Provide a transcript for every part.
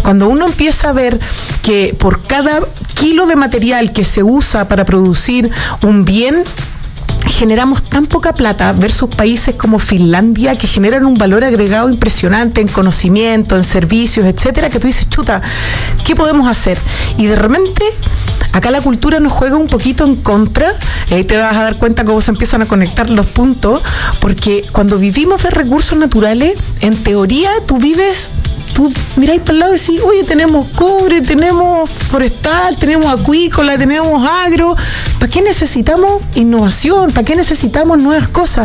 Cuando uno empieza a ver que por cada kilo de material que se usa para producir un bien, generamos tan poca plata versus países como Finlandia que generan un valor agregado impresionante en conocimiento, en servicios, etcétera, que tú dices, chuta, ¿qué podemos hacer? Y de repente acá la cultura nos juega un poquito en contra, y ahí te vas a dar cuenta cómo se empiezan a conectar los puntos, porque cuando vivimos de recursos naturales, en teoría tú miráis para el lado y decís, oye, tenemos cobre, tenemos forestal, tenemos acuícola, tenemos agro, ¿para qué necesitamos innovación? ¿Para qué necesitamos nuevas cosas?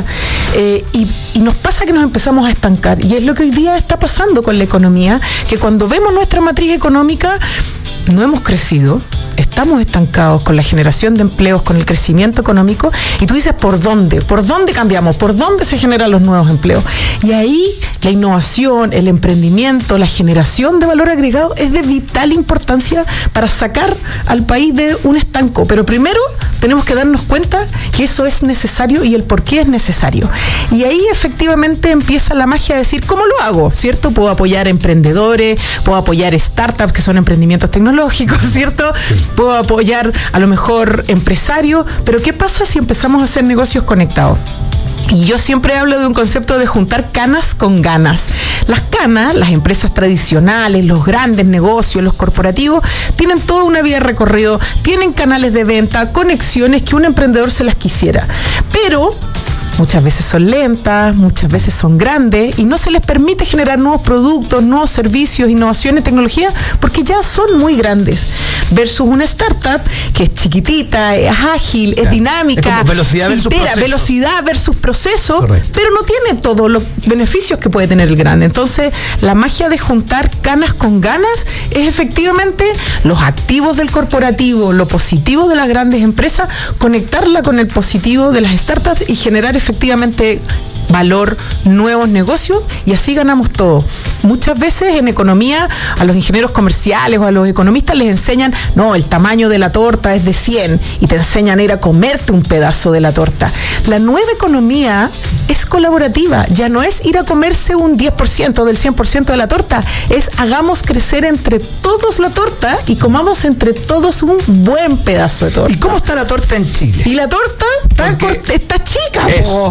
Y nos pasa que nos empezamos a estancar, y es lo que hoy día está pasando con la economía, que cuando vemos nuestra matriz económica, no hemos crecido, estamos estancados con la generación de empleos, con el crecimiento económico, y tú dices, ¿por dónde? ¿Por dónde cambiamos? ¿Por dónde se generan los nuevos empleos? Y ahí la innovación, el emprendimiento, la generación de valor agregado es de vital importancia para sacar al país de un estanco. Pero primero tenemos que darnos cuenta que eso es necesario y el por qué es necesario. Y ahí efectivamente empieza la magia de decir, ¿cómo lo hago? ¿Cierto? Puedo apoyar emprendedores, puedo apoyar startups que son emprendimientos tecnológicos, ¿cierto? Puedo apoyar a lo mejor empresarios, pero ¿qué pasa si empezamos a hacer negocios conectados? Y yo siempre hablo de un concepto de juntar canas con ganas. Las canas, las empresas tradicionales, los grandes negocios, los corporativos, tienen toda una vía de recorrido, tienen canales de venta, conexiones que un emprendedor se las quisiera. Pero muchas veces son lentas, muchas veces son grandes y no se les permite generar nuevos productos, nuevos servicios, innovaciones, tecnología, porque ya son muy grandes. Versus una startup que es chiquitita, es ágil, es dinámica, es velocidad versus entera, proceso. Velocidad versus proceso, correcto, pero no tiene todos los beneficios que puede tener el grande. Entonces, la magia de juntar canas con ganas es efectivamente los activos del corporativo, lo positivo de las grandes empresas, conectarla con el positivo de las startups y generar efectivamente valor, nuevos negocios, y así ganamos todo. Muchas veces en economía a los ingenieros comerciales o a los economistas les enseñan, no, el tamaño de la torta es de 100 y te enseñan a ir a comerte un pedazo de la torta. La nueva economía es colaborativa, ya no es ir a comerse un 10% del 100% de la torta, es hagamos crecer entre todos la torta y comamos entre todos un buen pedazo de torta. ¿Y cómo está la torta en Chile? Y la torta está chica,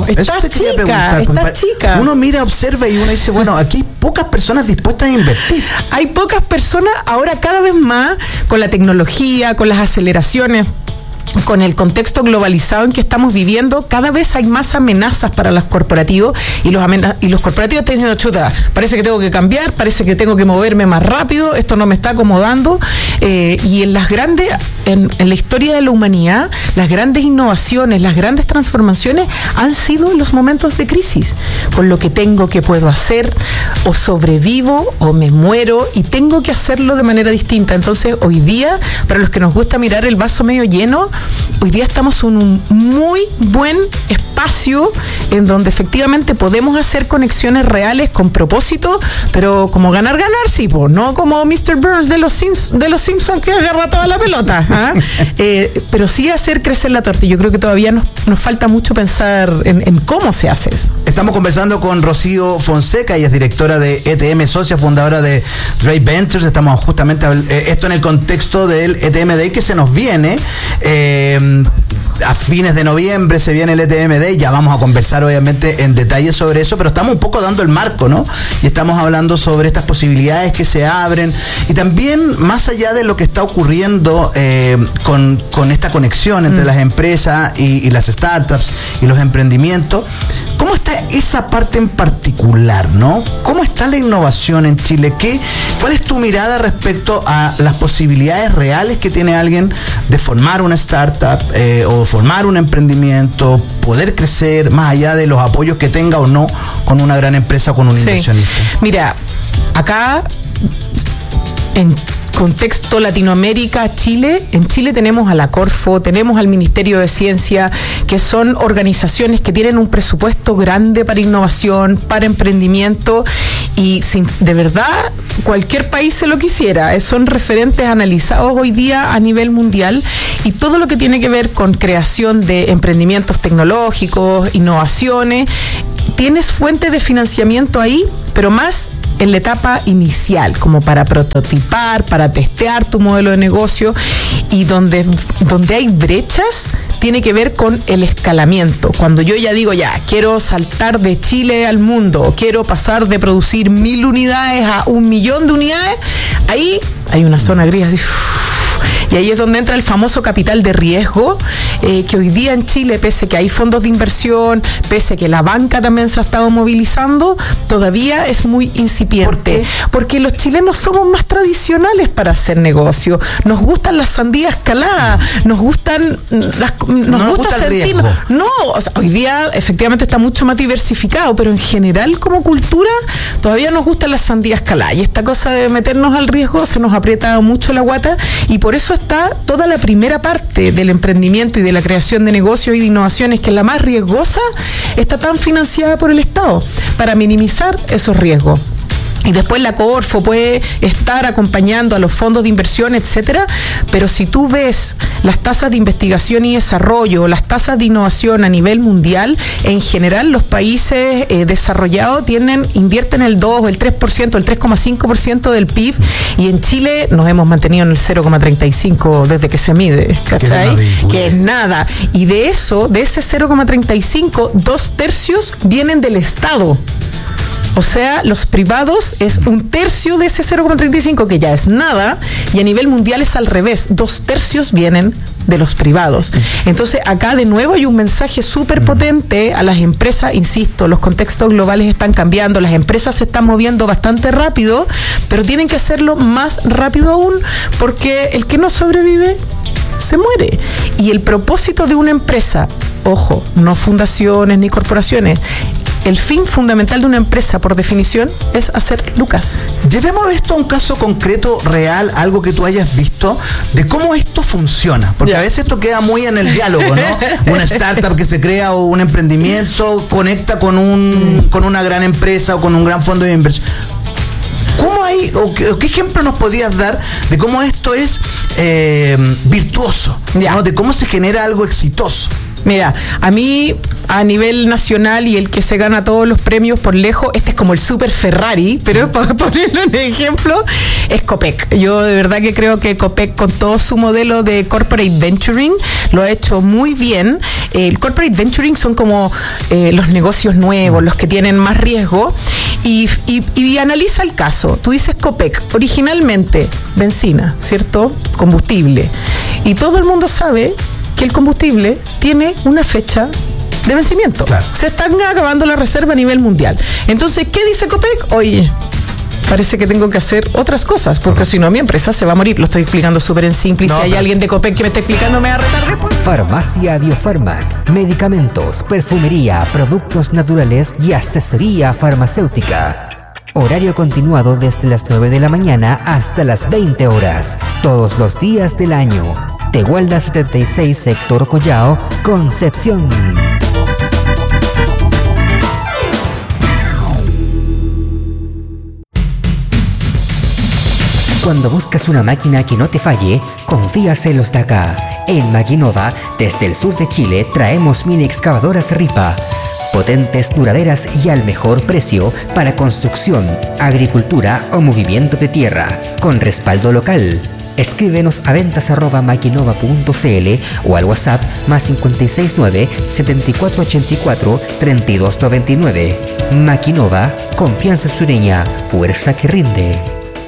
está chica. Uno mira, observa y uno dice, bueno, aquí hay pocas personas dispuestas a invertir. Hay pocas personas, ahora cada vez más, con la tecnología, con las aceleraciones, con el contexto globalizado en que estamos viviendo, cada vez hay más amenazas para los corporativos y los corporativos están diciendo, chuta, parece que tengo que cambiar, parece que tengo que moverme más rápido, esto no me está acomodando, y en las grandes, en la historia de la humanidad, las grandes innovaciones, las grandes transformaciones han sido en los momentos de crisis, con lo que tengo que puedo hacer, o sobrevivo o me muero, y tengo que hacerlo de manera distinta. Entonces hoy día, para los que nos gusta mirar el vaso medio lleno, hoy día estamos en un muy buen espacio en donde efectivamente podemos hacer conexiones reales con propósito, pero como ganar, sí, pues, no como Mr. Burns de los Simpsons que agarra toda la pelota, pero sí hacer crecer la torta. Yo creo que todavía nos falta mucho pensar en cómo se hace eso. Estamos conversando con Rocío Fonseca, ella es directora de ETM, socia fundadora de Drake Ventures. Estamos justamente esto en el contexto del ETM Day que se nos viene. A fines de noviembre se viene el ETM Day, ya vamos a conversar obviamente en detalle sobre eso, pero estamos un poco dando el marco, ¿no? Y estamos hablando sobre estas posibilidades que se abren y también más allá de lo que está ocurriendo con esta conexión entre las empresas y las startups y los emprendimientos, ¿cómo está esa parte en particular, ¿no? ¿Cómo está la innovación en Chile? ¿Cuál es tu mirada respecto a las posibilidades reales que tiene alguien de formar una startup o formar un emprendimiento, poder crecer más allá de los apoyos que tenga o no con una gran empresa o con un inversionista? Mira, acá en contexto Latinoamérica, Chile, en Chile tenemos a la Corfo, tenemos al Ministerio de Ciencia, que son organizaciones que tienen un presupuesto grande para innovación, para emprendimiento, y de verdad cualquier país se lo quisiera, son referentes analizados hoy día a nivel mundial, y todo lo que tiene que ver con creación de emprendimientos tecnológicos, innovaciones, tienes fuente de financiamiento ahí, pero más en la etapa inicial, como para prototipar, para testear tu modelo de negocio, y donde hay brechas, tiene que ver con el escalamiento. Cuando yo ya digo, ya, quiero saltar de Chile al mundo, quiero pasar de producir 1.000 unidades a 1.000.000 de unidades, ahí hay una zona gris así. Y ahí es donde entra el famoso capital de riesgo, que hoy día en Chile, pese que hay fondos de inversión, pese que la banca también se ha estado movilizando, todavía es muy incipiente. ¿Por qué? Porque los chilenos somos más tradicionales para hacer negocio. Nos gustan las sandías caladas, nos gustan nos gusta sentirnos. No, o sea, hoy día efectivamente está mucho más diversificado, pero en general como cultura todavía nos gustan las sandías caladas. Y esta cosa de meternos al riesgo se nos aprieta mucho la guata, y por eso está toda la primera parte del emprendimiento y de la creación de negocios y de innovaciones, que es la más riesgosa, está tan financiada por el Estado para minimizar esos riesgos. Y después la Corfo puede estar acompañando a los fondos de inversión, etcétera, pero si tú ves las tasas de investigación y desarrollo, las tasas de innovación a nivel mundial, en general los países desarrollados invierten el 2, el 3%, el 3,5% del PIB, y en Chile nos hemos mantenido en el 0,35 desde que se mide, ¿cachai? Que es nada. Y de ese 0,35, 2/3 vienen del Estado. O sea, los privados es 1/3 de ese 0,35, que ya es nada, y a nivel mundial es al revés, 2/3 vienen de los privados. Entonces, acá de nuevo hay un mensaje súper potente a las empresas. Insisto, los contextos globales están cambiando, las empresas se están moviendo bastante rápido, pero tienen que hacerlo más rápido aún, porque el que no sobrevive se muere. Y el propósito de una empresa, ojo, no fundaciones ni corporaciones, el fin fundamental de una empresa, por definición, es hacer lucas. Llevemos esto a un caso concreto, real, algo que tú hayas visto, de cómo esto funciona. Porque a veces esto queda muy en el diálogo, ¿no? Una startup que se crea o un emprendimiento conecta con una gran empresa o con un gran fondo de inversión. ¿Cómo hay, o qué ejemplo nos podrías dar de cómo esto es virtuoso, ¿no? De cómo se genera algo exitoso? Mira, a mí a nivel nacional, y el que se gana todos los premios por lejos, este es como el super Ferrari, pero para ponerlo en ejemplo, es Copec. Yo de verdad que creo que Copec, con todo su modelo de corporate venturing, lo ha hecho muy bien. El corporate venturing son como los negocios nuevos, los que tienen más riesgo, y analiza el caso. Tú dices Copec, originalmente benzina, ¿cierto? Combustible. Y todo el mundo sabe que el combustible tiene una fecha de vencimiento. Claro. Se están acabando la reserva a nivel mundial. Entonces, ¿qué dice Copec? Oye, parece que tengo que hacer otras cosas, porque si no mi empresa se va a morir. Lo estoy explicando súper en simple, y si hay alguien de Copec que me está explicando, me va a retar después. Farmacia Biofarmac, medicamentos, perfumería, productos naturales y asesoría farmacéutica. Horario continuado desde las 9 de la mañana hasta las 20 horas, todos los días del año. Tehuelda 76, sector Collao, Concepción. Cuando buscas una máquina que no te falle, confías en los de acá. En Maquinova, desde el sur de Chile, traemos mini excavadoras Ripa. Potentes, duraderas y al mejor precio para construcción, agricultura o movimiento de tierra, con respaldo local. Escríbenos a ventas@maquinova.cl o al WhatsApp +569 7484 3299. Maquinova, confianza sureña, fuerza que rinde.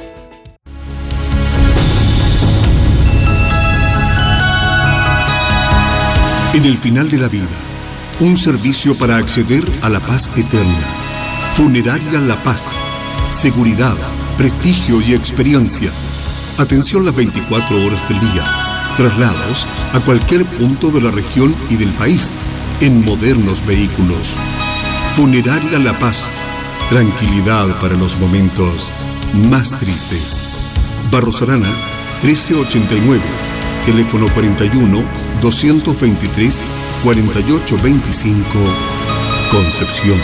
En el final de la vida, un servicio para acceder a la paz eterna. Funeraria La Paz. Seguridad, prestigio y experiencia. Atención las 24 horas del día. Traslados a cualquier punto de la región y del país en modernos vehículos. Funeraria La Paz. Tranquilidad para los momentos más tristes. Barros Arana, 1389. Teléfono 41 223 4825. Concepción.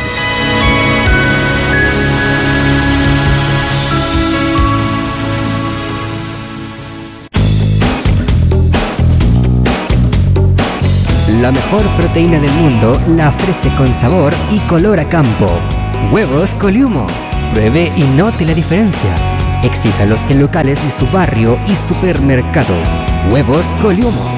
La mejor proteína del mundo la ofrece con sabor y color a campo. Huevos Coliumo. Pruebe y note la diferencia. Exíjalos en locales de su barrio y supermercados. Huevos Coliumo.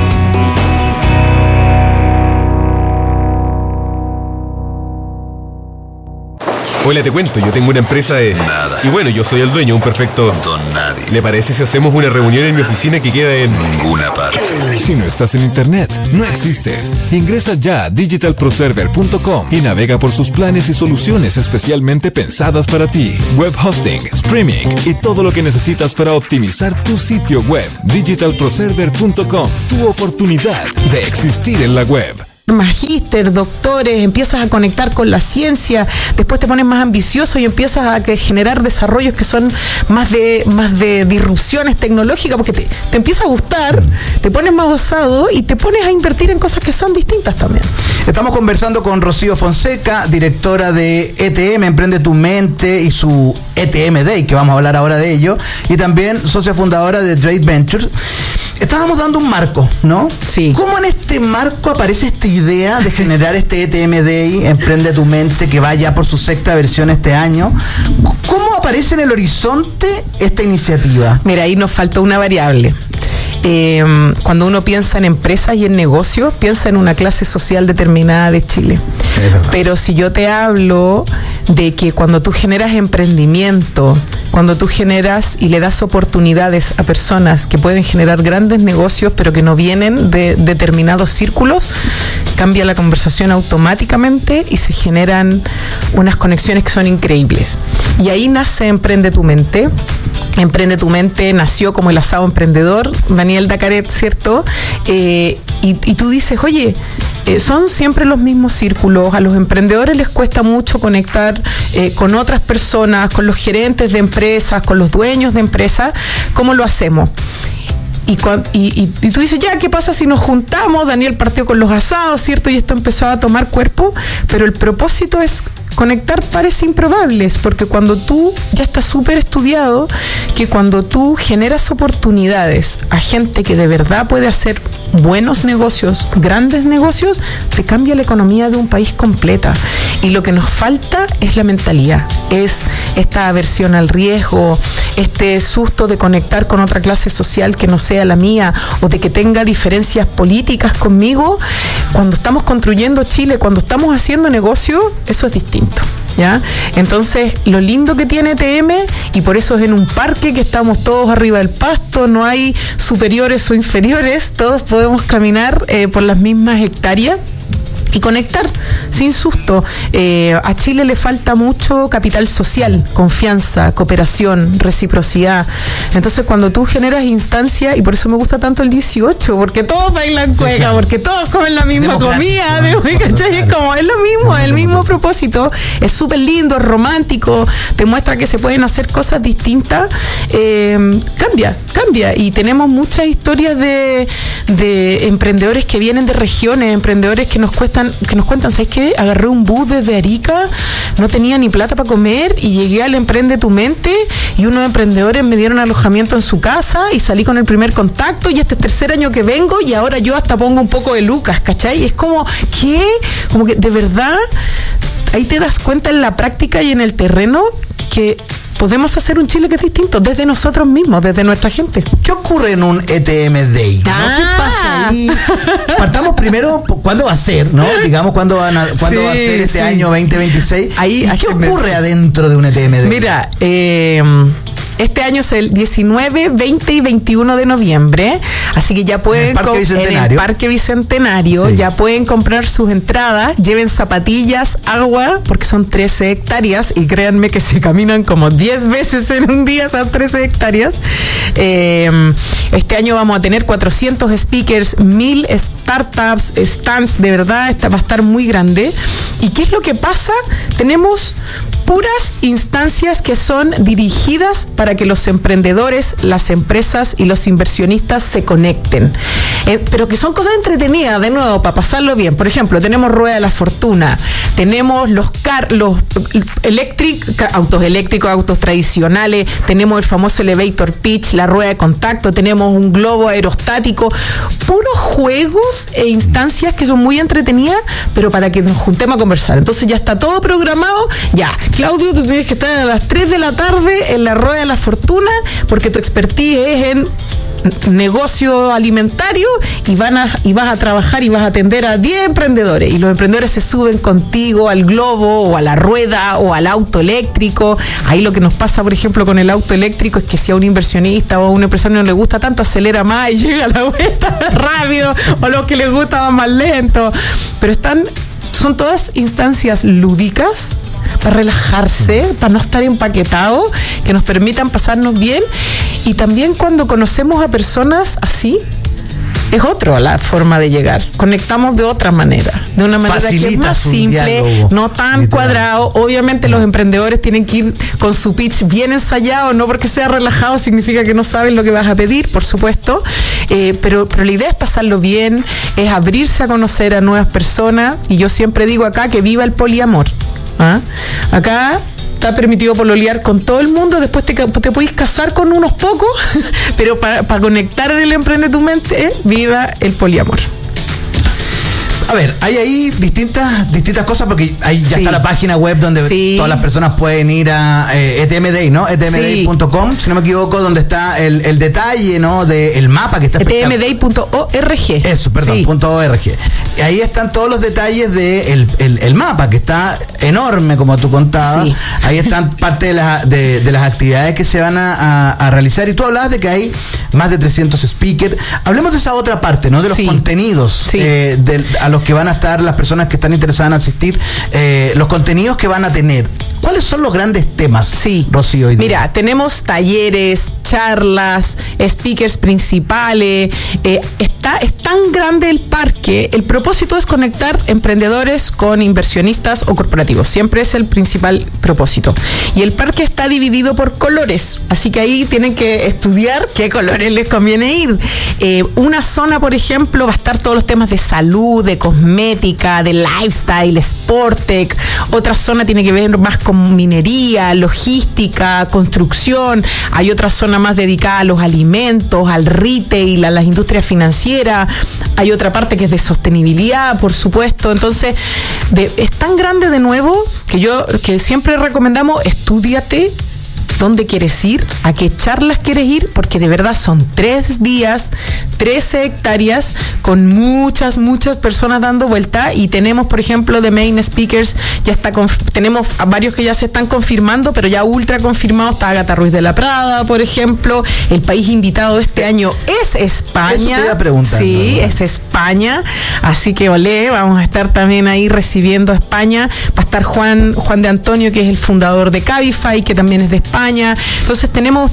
Hola, te cuento, yo tengo una empresa de... Nada. Y bueno, yo soy el dueño, un perfecto... Don nadie. ¿Le parece si hacemos una reunión en mi oficina que queda en... Ninguna parte. Si no estás en internet, no existes. Ingresa ya a digitalproserver.com y navega por sus planes y soluciones especialmente pensadas para ti. Web hosting, streaming y todo lo que necesitas para optimizar tu sitio web. Digitalproserver.com, tu oportunidad de existir en la web. Magíster, doctores, empiezas a conectar con la ciencia, después te pones más ambicioso y empiezas a generar desarrollos que son más de disrupciones tecnológicas, porque te empieza a gustar, te pones más osado y te pones a invertir en cosas que son distintas también. Estamos conversando con Rocío Fonseca, directora de ETM, Emprende tu Mente, y su ETM Day, que vamos a hablar ahora de ello, y también socia fundadora de Drake Ventures. Estábamos dando un marco, ¿no? Sí. ¿Cómo en este marco aparece esta idea de generar este ETM Day, Emprende tu Mente, que va ya por su sexta versión este año? ¿Cómo aparece en el horizonte esta iniciativa? Mira, ahí nos faltó una variable. Cuando uno piensa en empresas y en negocios, piensa en una clase social determinada de Chile. Pero si yo te hablo de que cuando tú generas emprendimiento, cuando tú generas y le das oportunidades a personas que pueden generar grandes negocios, pero que no vienen de determinados círculos, cambia la conversación automáticamente y se generan unas conexiones que son increíbles. Y ahí nace Emprende tu Mente. Emprende tu Mente nació como el asado emprendedor, Daniel Dacaret, ¿cierto? Y tú dices, oye, son siempre los mismos círculos, a los emprendedores les cuesta mucho conectar con otras personas, con los gerentes de empresas, con los dueños de empresas. ¿Cómo lo hacemos? Y tú dices, ya, ¿qué pasa si nos juntamos? Daniel partió con los asados, ¿cierto? Y esto empezó a tomar cuerpo, pero el propósito es conectar pares improbables, porque cuando tú, ya está súper estudiado, que cuando tú generas oportunidades a gente que de verdad puede hacer buenos negocios, grandes negocios, te cambia la economía de un país completa. Y lo que nos falta es la mentalidad, es esta aversión al riesgo, este susto de conectar con otra clase social que no sea la mía, o de que tenga diferencias políticas conmigo. Cuando estamos construyendo Chile, cuando estamos haciendo negocio, eso es distinto, ¿ya? Entonces, lo lindo que tiene ETM, y por eso es en un parque que estamos todos arriba del pasto, no hay superiores o inferiores, todos podemos caminar por las mismas hectáreas y conectar sin susto. A Chile le falta mucho capital social, confianza, cooperación, reciprocidad. Entonces, cuando tú generas instancias, y por eso me gusta tanto el 18, porque todos bailan cueca, claro, porque todos comen la misma comida, ¿cachai? Es como, es lo mismo, es el mismo propósito, es súper lindo, es romántico, te muestra que se pueden hacer cosas distintas. Cambia, y tenemos muchas historias de emprendedores que vienen de regiones, emprendedores que nos cuentan, ¿sabes qué? Agarré un bus desde Arica, no tenía ni plata para comer y llegué al Emprende tu Mente, y unos emprendedores me dieron alojamiento en su casa y salí con el primer contacto, y este es el tercer año que vengo y ahora yo hasta pongo un poco de lucas, ¿cachai? Es como, ¿qué? Como que de verdad ahí te das cuenta en la práctica y en el terreno que podemos hacer un Chile que es distinto, desde nosotros mismos, desde nuestra gente. ¿Qué ocurre en un ETM Day? ¿No? ¿Qué pasa ahí? Partamos primero, ¿cuándo va a ser? ¿No? Digamos, ¿cuándo va a ser este año 2026? Ahí, ¿Y qué ocurre adentro de un ETM Day? Mira, este año es el 19, 20 y 21 de noviembre, así que ya pueden en el Parque Bicentenario, sí, ya pueden comprar sus entradas, lleven zapatillas, agua, porque son 13 hectáreas y créanme que se caminan como 10 veces en un día esas 13 hectáreas. Este año vamos a tener 400 speakers, 1000 startups, stands, de verdad, va a estar muy grande. ¿Y qué es lo que pasa? Tenemos puras instancias que son dirigidas para que los emprendedores, las empresas y los inversionistas se conecten. Pero que son cosas entretenidas, de nuevo, para pasarlo bien. Por ejemplo, tenemos Rueda de la Fortuna, tenemos los autos eléctricos, autos tradicionales, tenemos el famoso elevator pitch, la rueda de contacto, tenemos un globo aerostático, puros juegos e instancias que son muy entretenidas, pero para que nos juntemos a conversar. Entonces ya está todo programado. Ya, Claudio, tú tienes que estar a las 3 de la tarde en la Rueda de la Fortuna, porque tu expertise es en negocio alimentario y vas a trabajar y vas a atender a 10 emprendedores, y los emprendedores se suben contigo al globo o a la rueda o al auto eléctrico. Ahí lo que nos pasa, por ejemplo, con el auto eléctrico es que si a un inversionista o a un empresario no le gusta tanto, acelera más y llega a la vuelta rápido, o los que les gusta van más lento, pero son todas instancias lúdicas para relajarse, para no estar empaquetado, que nos permitan pasarnos bien. Y también cuando conocemos a personas así, es otra la forma de llegar. Conectamos de otra manera, de una manera que es más simple, no tan cuadrado. Obviamente los emprendedores tienen que ir con su pitch bien ensayado, no porque sea relajado significa que no saben lo que vas a pedir, por supuesto, pero la idea es pasarlo bien, es abrirse a conocer a nuevas personas, y yo siempre digo acá que viva el poliamor. ¿Ah? Acá está permitido pololear con todo el mundo, después te podés casar con unos pocos, pero para conectar en el Emprende tu Mente, viva el poliamor. A ver, hay ahí distintas cosas, porque ahí ya está la página web donde todas las personas pueden ir a ETM Day, ¿no? etmday.com, si no me equivoco, donde está el detalle, ¿no? Del mapa que está etmday.org. Eso, perdón, .org. Ahí están todos los detalles el mapa, que está enorme, como tú contabas. Sí. Ahí están parte de las actividades que se van a realizar, y tú hablabas de que hay más de 300 speakers. Hablemos de esa otra parte, ¿no? De los contenidos a los que van a estar las personas que están interesadas en asistir, los contenidos que van a tener. ¿Cuáles son los grandes temas, Rocío? Mira, tenemos talleres, charlas, speakers principales. Es tan grande el parque. El propósito es conectar emprendedores con inversionistas o corporativos. Siempre es el principal propósito. Y el parque está dividido por colores. Así que ahí tienen que estudiar qué colores les conviene ir. Una zona, por ejemplo, va a estar todos los temas de salud, de cosmética, de lifestyle, sporttech. Otra zona tiene que ver más con minería, logística, construcción. Hay otra zona más dedicada a los alimentos, al retail, a las industrias financieras. Hay otra parte que es de sostenibilidad, por supuesto. Entonces, es tan grande de nuevo que siempre recomendamos: estúdiate dónde quieres ir, a qué charlas quieres ir, porque de verdad son 3 días, 13 hectáreas, con muchas personas dando vuelta. Y tenemos, por ejemplo, de main speakers, tenemos a varios que ya se están confirmando, pero ya ultra confirmados. Está Ágata Ruiz de la Prada, por ejemplo. El país invitado de este año es España. Eso te iba a preguntar. Sí, es España. Así que vamos a estar también ahí recibiendo a España. Va a estar Juan de Antonio, que es el fundador de Cabify, que también es de España. Entonces tenemos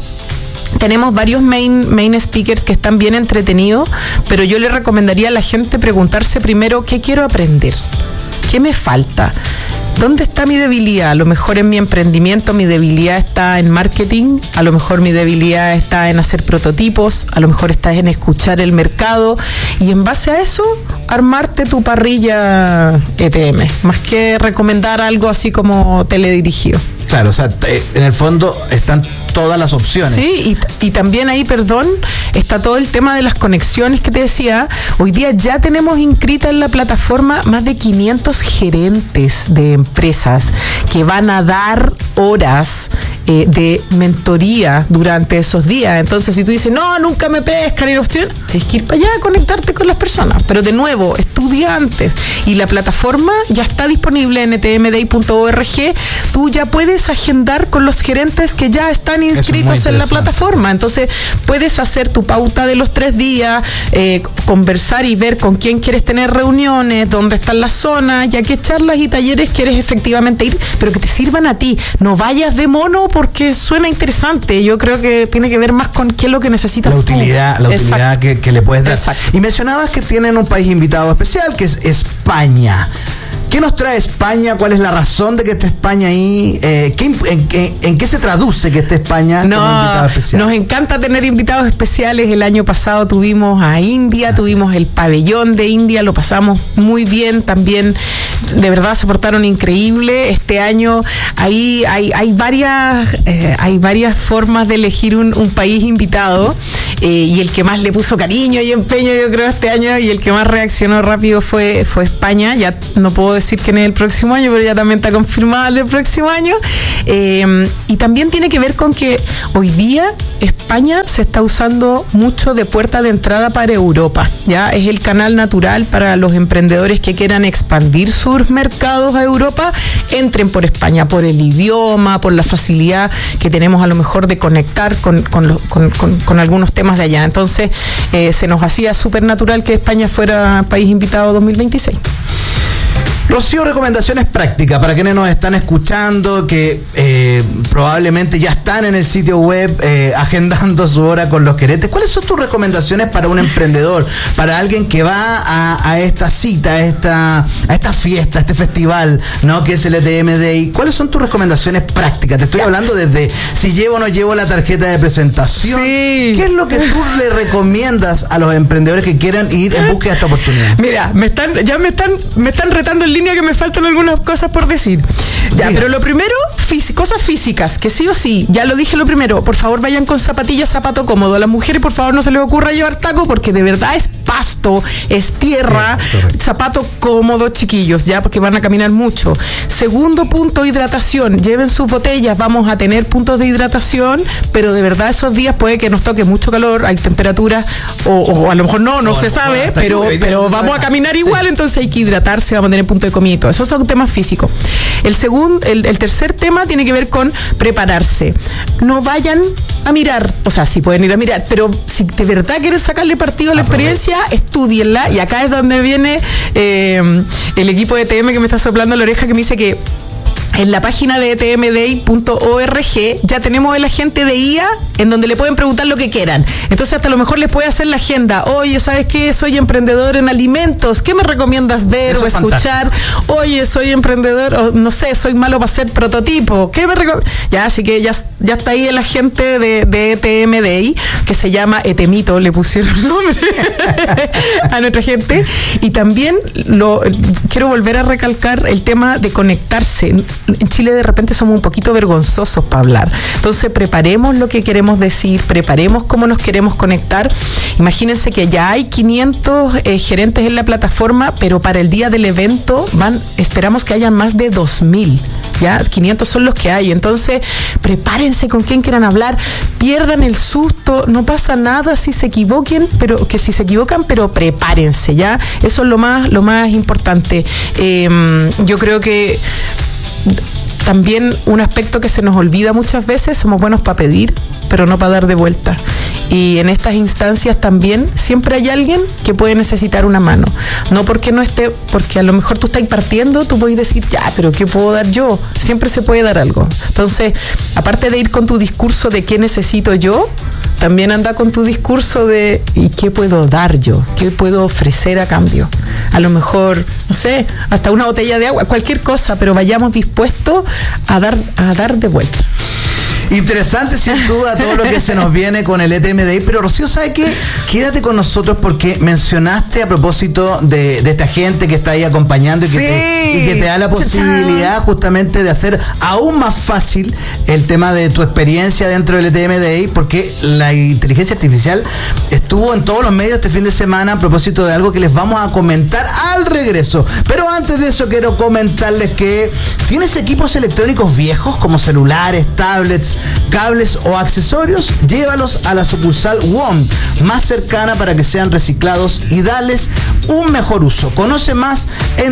varios main speakers que están bien entretenidos, pero yo le recomendaría a la gente preguntarse primero: ¿qué quiero aprender? ¿Qué me falta? ¿Dónde está mi debilidad? A lo mejor en mi emprendimiento mi debilidad está en marketing, a lo mejor mi debilidad está en hacer prototipos, a lo mejor está en escuchar el mercado, y en base a eso armarte tu parrilla ETM, más que recomendar algo así como teledirigido. Claro, o sea, en el fondo están todas las opciones. Sí, y también ahí, está todo el tema de las conexiones que te decía. Hoy día ya tenemos inscrita en la plataforma más de 500 gerentes de empresas que van a dar horas de mentoría durante esos días. Entonces, si tú dices, no, nunca me pescan en opción, tienes que ir para allá a conectarte con las personas. Pero de nuevo, estudiantes. Y la plataforma ya está disponible en etmday.org. Tú ya puedes agendar con los gerentes que ya están inscritos en la plataforma. Entonces, puedes hacer tu pauta de los 3 días, conversar y ver con quién quieres tener reuniones, dónde están las zonas, y a qué charlas y talleres quieres efectivamente ir, pero que te sirvan a ti. No vayas de mono porque suena interesante. Yo creo que tiene que ver más con qué es lo que necesitas la utilidad que le puedes dar. Exacto. Y mencionabas que tienen un país invitado especial, que es España. ¿Qué nos trae España? ¿Cuál es la razón de que esté España ahí? ¿En qué se traduce que esté España como invitado especial? Nos encanta tener invitados especiales. El año pasado tuvimos a India, tuvimos el pabellón de India, lo pasamos muy bien también. De verdad se portaron increíble. Este año ahí hay varias formas de elegir un país invitado, y el que más le puso cariño y empeño, yo creo, este año, y el que más reaccionó rápido fue España. Ya no puedo decir que en el próximo año, pero ya también está confirmado el próximo año. Y también tiene que ver con que hoy día España se está usando mucho de puerta de entrada para Europa. Ya es el canal natural para los emprendedores que quieran expandir sus mercados a Europa. Entren por España, por el idioma, por la facilidad que tenemos a lo mejor de conectar con algunos temas de allá. Entonces se nos hacía súper natural que España fuera país invitado 2026. Rocío, recomendaciones prácticas para quienes nos están escuchando, que probablemente ya están en el sitio web agendando su hora con los queretes. ¿Cuáles son tus recomendaciones para un emprendedor, para alguien que va a esta cita, a esta fiesta, a este festival, ¿no?, que es el ETM Day? ¿Cuáles son tus recomendaciones prácticas? Te estoy hablando desde si llevo o no llevo la tarjeta de presentación. Sí. ¿Qué es lo que tú le recomiendas a los emprendedores que quieran ir en búsqueda de esta oportunidad? Mira, me están retando el que me faltan algunas cosas por decir. Ya, sí. Pero lo primero, cosas físicas, que sí o sí, ya lo dije lo primero, por favor vayan con zapatillas, zapato cómodo. A las mujeres, por favor, no se les ocurra llevar taco, porque de verdad es pasto, es tierra, zapato cómodo, chiquillos, ya, porque van a caminar mucho. Segundo punto, hidratación. Lleven sus botellas, vamos a tener puntos de hidratación, pero de verdad esos días puede que nos toque mucho calor, hay temperaturas, o a lo mejor no se sabe, pero vamos a caminar igual, entonces hay que hidratarse, vamos a tener punto de comida. Esos son temas físicos. El tercer tema tiene que ver con prepararse. No vayan a mirar, o sea, sí pueden ir a mirar, pero si de verdad quieren sacarle partido a la experiencia, estudienla. Y acá es donde viene el equipo de ETM que me está soplando la oreja, que me dice que en la página de etmday.org ya tenemos el agente de IA en donde le pueden preguntar lo que quieran. Entonces hasta a lo mejor les puede hacer la agenda. Oye, ¿sabes qué? Soy emprendedor en alimentos. ¿Qué me recomiendas ver o escuchar? Oye, soy emprendedor, o no sé, soy malo para hacer prototipo. ¿Qué me ya, así que ya está ahí el agente de ETMday, que se llama Etemito, le pusieron el nombre a nuestra gente. Y también quiero volver a recalcar el tema de conectarse. En Chile de repente somos un poquito vergonzosos para hablar. Entonces preparemos lo que queremos decir, preparemos cómo nos queremos conectar. Imagínense que ya hay 500 gerentes en la plataforma, pero para el día del evento esperamos que haya más de 2,000. Ya, 500 son los que hay. Entonces, prepárense con quién quieran hablar, pierdan el susto, no pasa nada si se equivocan, pero prepárense, ¿ya? Eso es lo más importante. Yo creo que también un aspecto que se nos olvida muchas veces, somos buenos para pedir, pero no para dar de vuelta. Y en estas instancias también siempre hay alguien que puede necesitar una mano. No porque no esté, porque a lo mejor tú estás partiendo, tú puedes decir, ya, pero ¿qué puedo dar yo? Siempre se puede dar algo. Entonces, aparte de ir con tu discurso de qué necesito yo, también anda con tu discurso de ¿y qué puedo dar yo? ¿Qué puedo ofrecer a cambio? A lo mejor, no sé, hasta una botella de agua, cualquier cosa, pero vayamos dispuestos a dar de vuelta. Interesante, sin duda, todo lo que se nos viene con el ETM Day. Pero, Rocío, ¿sabe qué? Quédate con nosotros porque mencionaste a propósito de esta gente que está ahí acompañando y que te da la posibilidad justamente de hacer aún más fácil el tema de tu experiencia dentro del ETM Day, porque la inteligencia artificial estuvo en todos los medios este fin de semana a propósito de algo que les vamos a comentar al regreso. Pero antes de eso quiero comentarles que ¿tienes equipos electrónicos viejos como celulares, tablets, cables o accesorios? Llévalos a la sucursal WOM más cercana para que sean reciclados y darles un mejor uso. Conoce más en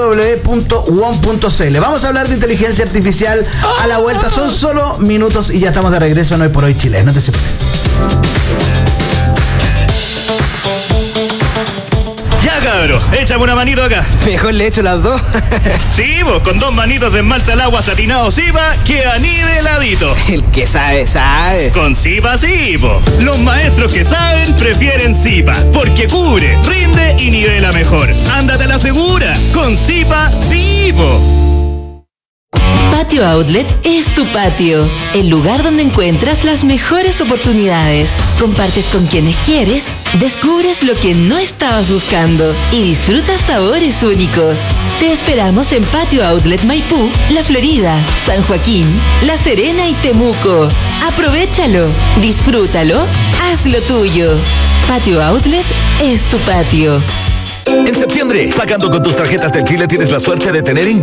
www.wom.cl. Vamos a hablar de inteligencia artificial a la vuelta. Son solo minutos y ya estamos de regreso en Hoy por Hoy Chile. No te separes. Ya, cabros, échame una manito acá. Mejor le echo las dos. Sí, vos, con 2 manitos de esmalte al agua satinado Zipa, queda niveladito. El que sabe, sabe. Con Zipa sí, po. Los maestros que saben prefieren Zipa, porque cubre, rinde y nivela mejor. Ándate a la segura, con Zipa sí, po. Patio Outlet es tu patio, el lugar donde encuentras las mejores oportunidades. Compartes con quienes quieres, descubres lo que no estabas buscando y disfrutas sabores únicos. Te esperamos en Patio Outlet Maipú, La Florida, San Joaquín, La Serena y Temuco. Aprovéchalo, disfrútalo, hazlo tuyo. Patio Outlet es tu patio. En septiembre, pagando con tus tarjetas del Chile tienes la suerte de tener